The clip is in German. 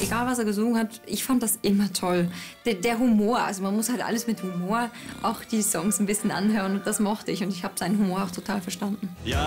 egal was er gesungen hat, ich fand das immer toll. Der Humor, also man muss halt alles mit Humor auch die Songs ein bisschen anhören und das mochte ich und ich habe seinen Humor auch total verstanden.